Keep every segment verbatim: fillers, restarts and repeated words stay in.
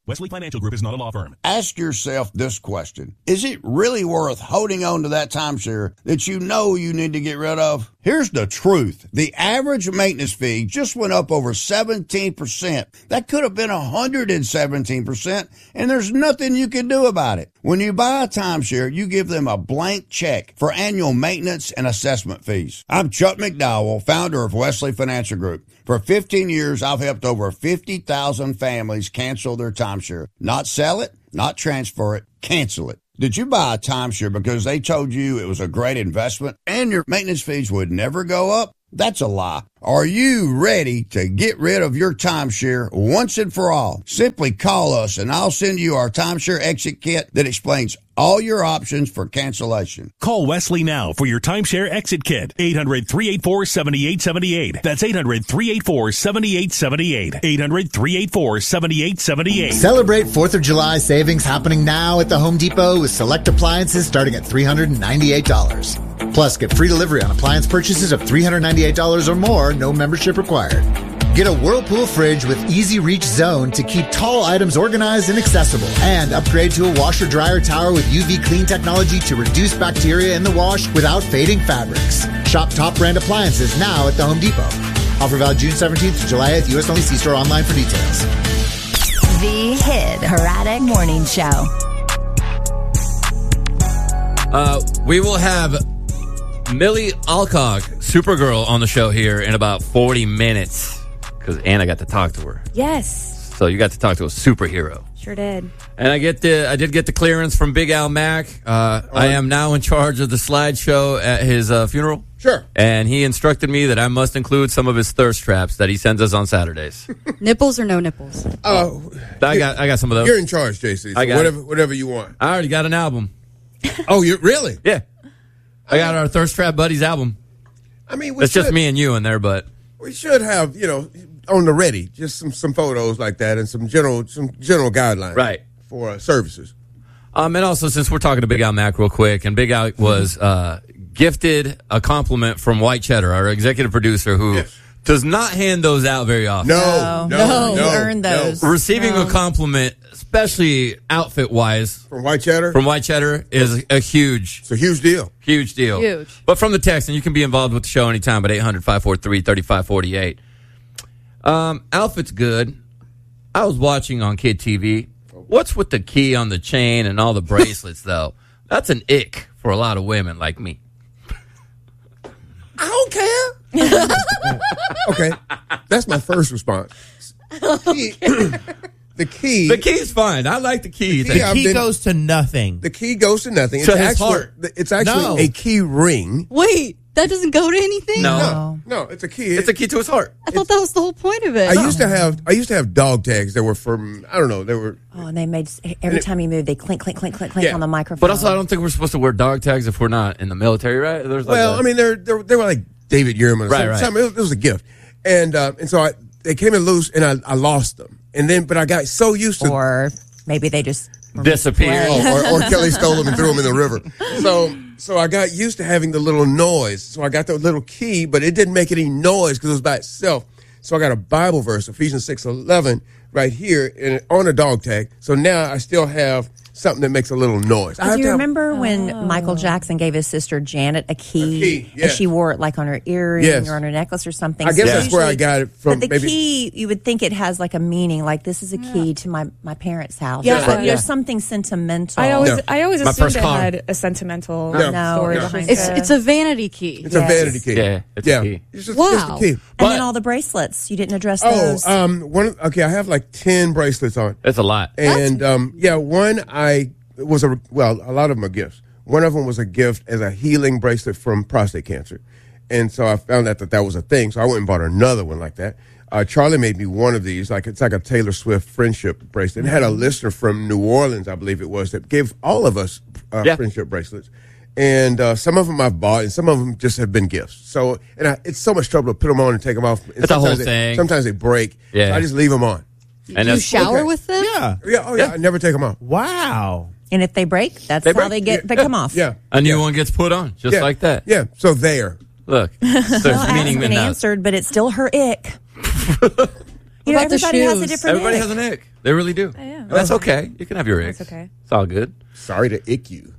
Wesley Financial Group is not a law firm. Ask yourself this question. Is it really worth holding on to that timeshare that you know you need to get rid of? Here's the truth. The average maintenance fee just went up over seventeen percent. That could have been one hundred seventeen percent, and there's nothing you can do about it. When you buy a timeshare, you give them a blank check for annual maintenance and assessment fees. I'm Chuck McDowell, founder of Wesley Financial Group. For fifteen years, I've helped over fifty thousand families cancel their timeshare. Not sell it, not transfer it, cancel it. Did you buy a timeshare because they told you it was a great investment and your maintenance fees would never go up? That's a lie. Are you ready to get rid of your timeshare once and for all? Simply call us and I'll send you our timeshare exit kit that explains all your options for cancellation. Call Wesley now for your timeshare exit kit. eight hundred, three eight four, seven eight seven eight. That's eight hundred, three eight four, seven eight seven eight. eight hundred, three eight four, seven eight seven eight. Celebrate fourth of July savings happening now at the Home Depot with select appliances starting at three hundred ninety-eight dollars. Plus, get free delivery on appliance purchases of three hundred ninety-eight dollars or more, no membership required. Get a Whirlpool fridge with Easy Reach Zone to keep tall items organized and accessible. And upgrade to a washer-dryer tower with U V clean technology to reduce bacteria in the wash without fading fabrics. Shop top brand appliances now at the Home Depot. Offer valid June seventeenth to July eighth. U S only. See store online for details. The Hit Herodic Morning Show. Uh, we will have Millie Alcock, Supergirl, on the show here in about forty minutes. Because Anna got to talk to her. Yes. So you got to talk to a superhero. Sure did. And I get the I did get the clearance from Big Al Mack. Uh, I am now in charge of the slideshow at his uh, funeral. Sure. And he instructed me that I must include some of his thirst traps that he sends us on Saturdays. Nipples or no nipples? Oh, I got I got some of those. You're in charge, J C. So I got whatever it. whatever you want. I already got an album. Oh, you really? Yeah. I got our Thirst Trap Buddies album. I mean, we it's should, just me and you in there, but we should have, you know, on the ready, just some, some photos like that and some general some general guidelines, right, for uh, services. Um, and also, since we're talking to Big Al Mack real quick, and Big Al was uh, gifted a compliment from White Cheddar, our executive producer, who yes. does not hand those out very often. No, no, no, no, you earned those. No. Receiving no. a compliment, especially outfit-wise, from White Cheddar, from White Cheddar, is a huge, it's a huge deal, huge deal. Huge. But from the text, and you can be involved with the show anytime at eight hundred, five four three, three five four eight. Um, outfit's good. I was watching on Kid T V. What's with the key on the chain and all the bracelets, though? That's an ick for a lot of women like me. I don't care. Okay, that's my first response. Key, the key. The key's fine. I like the key. The key, The key been, goes to nothing. the key goes to nothing. To it's his actually, heart. It's actually No. a key ring. Wait, that doesn't go to anything? No. No, no, it's a key. It's a key to his heart. I thought that was the whole point of it. I used to have I used to have dog tags that were from I don't know they were Oh, and they made every time you move, they clink, clink, clink, clink, clink Yeah. on the microphone. But also, I don't think we're supposed to wear dog tags if we're not in the military, right? There's like well a- I mean they're, they're they were like David Yearman or Right, something. right. something. It, was, it was a gift and uh, and so I they came in loose and I, I lost them and then but I got so used to Or maybe they just disappear. oh, or, or Kelly stole them and threw them in the river. So so I got used to having the little noise. So I got the little key, but it didn't make any noise because it was by itself. So I got a Bible verse, Ephesians six eleven, right here and on a dog tag. So now I still have something that makes a little noise. I have Do you to have- remember when Michael Jackson gave his sister Janet a key, A key, and yes. she wore it like on her earring Yes. or on her necklace or something? I guess So that's where I usually- got it from. But the maybe, key, you would think it has like a meaning, like this is a key to my, my parents' house. Yeah. There's, like, Yeah. there's something sentimental. I always, No. I always My assumed first it car. had a sentimental No. No, story it's behind just- it. It's a vanity key. It's a Yes. vanity key. Yeah, it's a yeah. key. It's just, Wow. just a key. And But- then all the bracelets. You didn't address Oh, those. um, one. Okay, I have like ten bracelets on. That's a lot. And um, yeah, one I was a well, a lot of them are gifts. One of them was a gift as a healing bracelet from prostate cancer, and so I found out that that was a thing. So I went and bought another one like that. Uh, Charlie made me one of these, like it's like a Taylor Swift friendship bracelet. It had a listener from New Orleans, I believe it was, that gave all of us uh, Yeah. friendship bracelets. And uh, some of them I've bought, and some of them just have been gifts. So, and I, it's so much trouble to put them on and take them off. And It's a whole sometimes they- thing. Sometimes they break. Yeah. So I just leave them on. And you that's- shower okay. with them? Yeah. Yeah, oh yeah, I never take them off. Wow. and if they break, that's They how break. they get they come off. Yeah. A new yeah. one gets put on, just yeah. like that. Yeah. So there. Look, there's Well, meaning asked in and that. answered, but it's still her ick. You know, What about the everybody has a shoes? different Everybody ick. has an ick. They really do. yeah. And that's okay. You can have your icks. That's okay. It's all good. Sorry to ick you.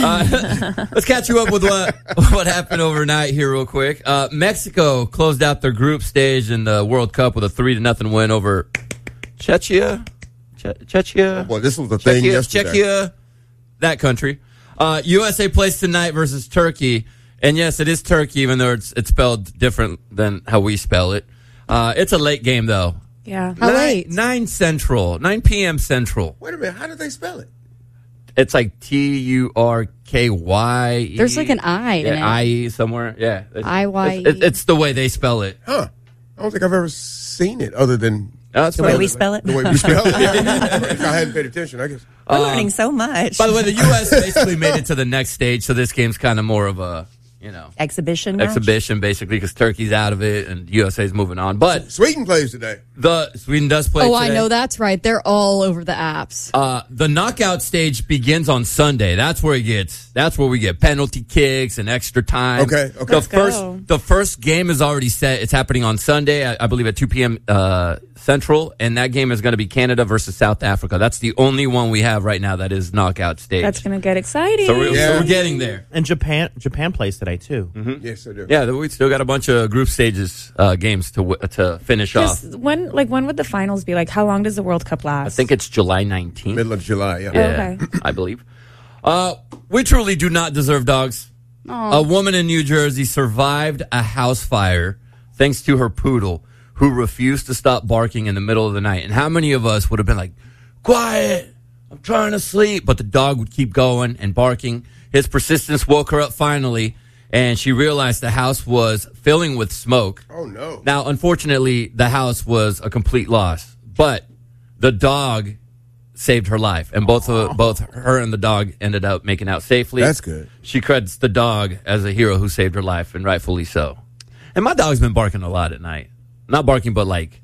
Uh, let's catch you up with what what happened overnight here real quick. Uh, Mexico closed out their group stage in the World Cup with a three to nothing win over Czechia. Che- Czechia. Well, this was the thing Czechia, yesterday. Czechia, that country. Uh, U S A plays tonight versus Turkey. And yes, it is Turkey, even though it's, it's spelled different than how we spell it. Uh, it's a late game, though. Yeah. How nine, late? nine Central, nine p.m. Central. Wait a minute. How did they spell it? It's like T U R K Y. There's like an I in it. Yeah, I E somewhere. Yeah. It's- I Y E. It's, it's the way they spell it. Huh. I don't think I've ever seen it other than That's The way we spell it. the way we spell it. Yeah. I hadn't paid attention, I guess. We're learning so much. By the way, the U S basically made it to the next stage, so this game's kind of more of a, you know, Exhibition match? exhibition, basically, because Turkey's out of it and U S A's moving on. But Sweden plays today. the Sweden does play Oh, today. I know that's right. They're all over the apps. Uh, the knockout stage begins on Sunday. That's where it gets. That's where we get penalty kicks and extra time. Okay, okay. The Let's first, go. the first game is already set. It's happening on Sunday, I, I believe, at two p.m. Uh, Central, and that game is going to be Canada versus South Africa. That's the only one we have right now that is knockout stage. That's going to get exciting. so, we're, Yeah. so we're getting there. And Japan Japan plays today too. Yes, I do. Yeah, we still got a bunch of group stages uh, games to w- to finish off. Just when, like, when would the finals be? Like, how long does the World Cup last? I think it's July nineteenth. Middle of July, yeah. Yeah, okay. I believe. Uh, we truly do not deserve dogs. A woman in New Jersey survived a house fire thanks to her poodle, who refused to stop barking in the middle of the night. And how many of us would have been like, quiet, I'm trying to sleep. But the dog would keep going and barking. His persistence woke her up finally, and she realized the house was filling with smoke. Oh, no. Now, unfortunately, the house was a complete loss, but the dog saved her life, and both of, both her and the dog ended up making out safely. That's good. She credits the dog as a hero who saved her life, and rightfully so. And my dog's been barking a lot at night. Not barking, but like,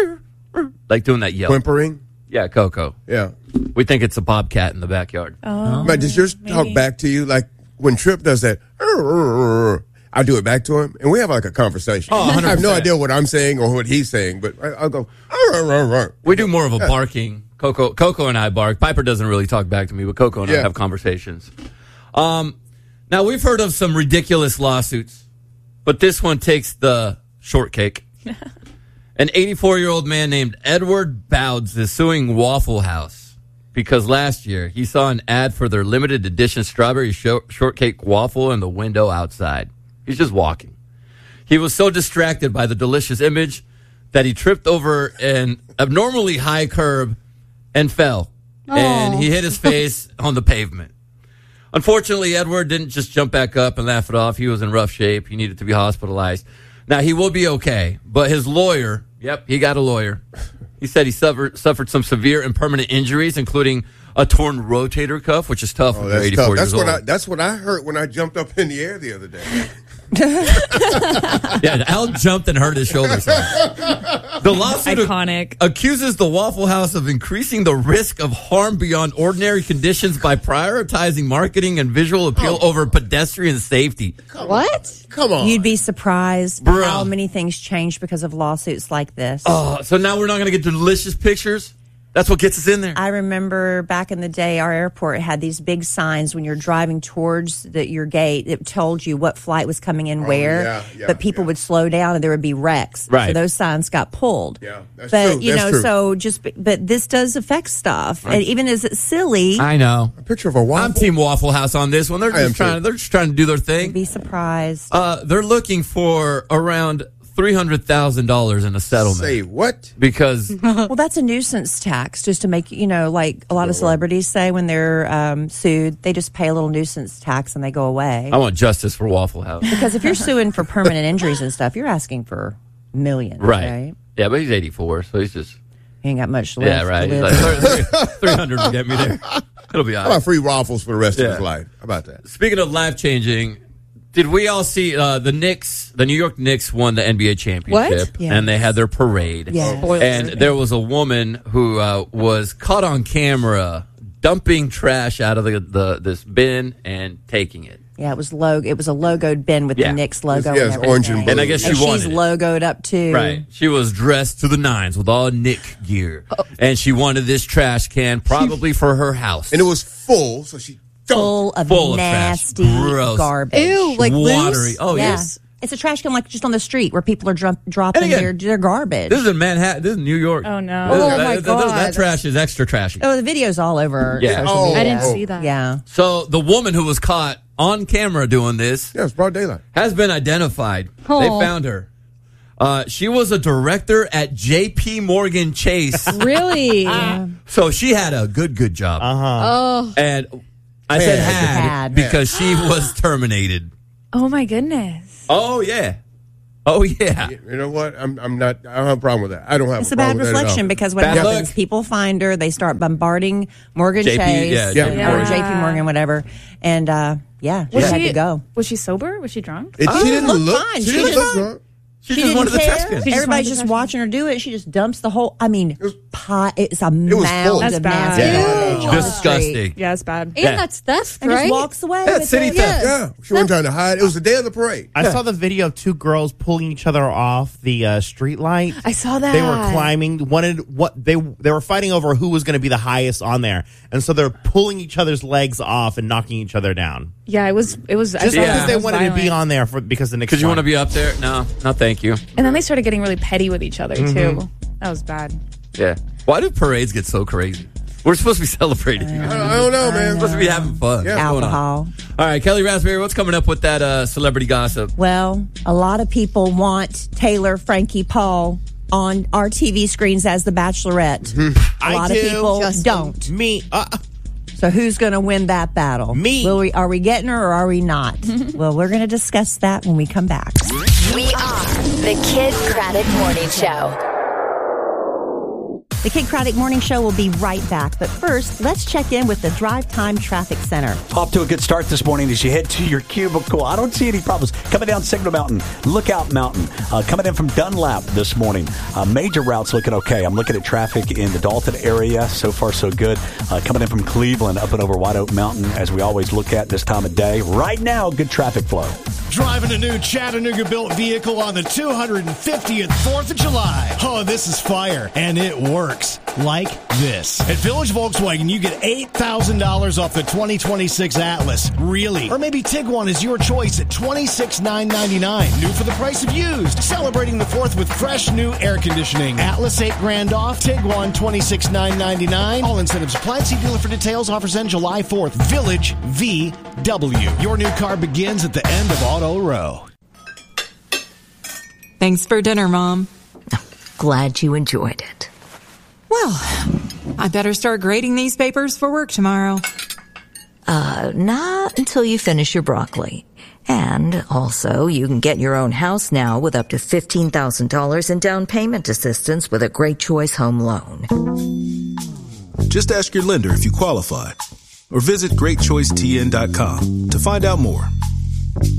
like doing that yelp. Whimpering? Yeah, Coco. Yeah. We think it's a bobcat in the backyard. Oh, But does yours talk maybe. back to you? Like when Tripp does that, I do it back to him, and we have like a conversation. Oh, one hundred I have no percent. idea what I'm saying or what he's saying, but I, I'll go, We do more of a barking. Coco, Coco and I bark. Piper doesn't really talk back to me, but Coco and I Yeah. have conversations. Um, now we've heard of some ridiculous lawsuits, but this one takes the shortcake. An eighty-four-year-old man named Edward Bouds is suing Waffle House because last year he saw an ad for their limited edition strawberry short- shortcake waffle in the window outside. He's just walking. He was so distracted by the delicious image that he tripped over an abnormally high curb and fell. And he hit his face on the pavement. Unfortunately, Edward didn't just jump back up and laugh it off. He was in rough shape. He needed to be hospitalized. Now, he will be okay, but his lawyer, yep, he got a lawyer. He said he suffered suffered some severe and permanent injuries, including a torn rotator cuff, which is tough Oh, when you're that's eighty-four tough. That's years what old. I. That's what I heard when I jumped up in the air the other day. Yeah, Al jumped and hurt his shoulder. The lawsuit Iconic. accuses the Waffle House of increasing the risk of harm beyond ordinary conditions by prioritizing marketing and visual appeal over pedestrian safety. What? Come on. You'd be surprised Bruh. how many things change because of lawsuits like this. Oh, so now we're not going to get delicious pictures? That's what gets us in there. I remember back in the day, our airport had these big signs when you're driving towards the, your gate. It told you what flight was coming in where, yeah, yeah, but people yeah. would slow down and there would be wrecks. Right. So those signs got pulled. Yeah, that's but true. you That's know, true. so just but this does affect stuff, and even as it's silly, I know. A picture of a waffle. I'm Team Waffle House on this one. They're I am just trying. too. They're just trying to do their thing. be surprised. Uh, they're looking for around three hundred thousand dollars in a settlement Say what? because Well, that's a nuisance tax, just to make, you know, like a lot of celebrities say when they're um, sued, they just pay a little nuisance tax and they go away. I want justice for Waffle House. Because if you're suing for permanent injuries and stuff, you're asking for millions, right? Right. Yeah, but he's eighty-four, so he's just You ain't got much left. yeah, right. To He's live. like three hundred will get me there. It'll be all How about right. free waffles for the rest Yeah. of his life? How about that? Speaking of life changing, did we all see uh, the Knicks? The New York Knicks won the N B A championship, What? Yes. and they had their parade. Yes. Spoilers. And there was a woman who uh, was caught on camera dumping trash out of the, the this bin and taking it. Yeah, it was logo. It was a logoed bin with Yeah. the Knicks logo. Yeah, and it's everything. orange and blue. And I guess she And wanted she's it. logoed up too. Right. She was dressed to the nines with all Nick gear. And she wanted this trash can probably for her house. And it was full, so she Full of Full of nasty trash. Gross. garbage. Ew, like Watery. loose? Oh, yeah. yes. It's a trash can like just on the street where people are drum- dropping And again, their, their garbage. This is in Manhattan. This is New York. Oh, no. This is- Oh, that, my that- that- that God. trash is extra trashy. oh, the video's all over Yeah. social Oh, media. I didn't Oh. see that. Yeah. So the woman who was caught on camera doing this Yeah, it's broad daylight. has been identified. Oh. They found her. Uh, she was a director at J P Morgan Chase. Really? So she had a good, good job. Uh-huh. Oh. And I said Had. had, Had. because she was terminated. Oh, my goodness. Oh, yeah. Oh, yeah. You know what? I'm I'm not. I don't have a problem with that. I don't have It's a a bad problem with that at all. reflection because what Bad happens, luck. people find her, they start bombarding Morgan J P, Chase yeah, J P or Morgan. J P Morgan, whatever. And uh, yeah, she Was had she, to go. was she sober? Was she drunk? It, she didn't looked look fine. She, She didn't just- look drunk. She, She just didn't wanted the care. trash can. She just Everybody's wanted just the trash watching her do it. She just dumps the whole. I mean, was- pot. It's a was mound full. That's of bad. nasty Yeah. garbage. on the Disgusting. street. Yeah, it's bad. And Yeah. that's theft, And right? just walks away. Yeah, with city it. theft. Yeah, she wasn't trying to hide. It was the day of the parade. I saw the video of two girls pulling each other off the uh, street light. I saw that. They were climbing. Wanted what they they were fighting over who was going to be the highest on there, and so they're pulling each other's legs off and knocking each other down. Yeah, it was. It was. I Just saw because that. It they was wanted to be violent. on there for because the Knicks. Because you want to won. be up there? No, no, thank you. And then they started getting really petty with each other too. That was bad. Yeah. Why do parades get so crazy? We're supposed to be celebrating. I don't, I don't know, man. We're supposed to be having fun. Yeah. What's going on? Alcohol. All right, Kelly Raspberry, what's coming up with that uh, celebrity gossip? Well, a lot of people want Taylor Frankie Paul on our T V screens as the Bachelorette. A I lot do. of people Justin. don't. Me. Uh, So who's going to win that battle? Me. Will we, are we getting her or are we not? Well, we're going to discuss that when we come back. We are the Kid Craddock Morning Show. The Kid Craddock Morning Show will be right back. But first, let's check in with the Drive Time Traffic Center. Off to a good start this morning as you head to your cubicle. I don't see any problems. Coming down Signal Mountain, Lookout Mountain. Uh, coming in from Dunlap this morning. Uh, major routes looking okay. I'm looking at traffic in the Dalton area. So far, so good. Uh, coming in from Cleveland up and over White Oak Mountain, as we always look at this time of day. Right now, good traffic flow. Driving a new Chattanooga-built vehicle on the two hundred fiftieth fourth of July. Oh, this is fire, and it works like this. At Village Volkswagen, you get eight thousand dollars off the twenty twenty-six Atlas. Really? Or maybe Tiguan is your choice at twenty-six thousand nine hundred ninety-nine dollars. New for the price of used. Celebrating the fourth with fresh new air conditioning. Atlas eight grand off. Tiguan twenty-six thousand nine hundred ninety-nine dollars. All incentives applied. See dealer for details. Offers end July fourth. Village V W. Your new car begins at the end of Auto Row. Thanks for dinner, Mom. Glad you enjoyed it. Well, I better start grading these papers for work tomorrow. Uh, not until you finish your broccoli. And also, you can get your own house now with up to fifteen thousand dollars in down payment assistance with a Great Choice Home Loan. Just ask your lender if you qualify, or visit great choice t n dot com to find out more.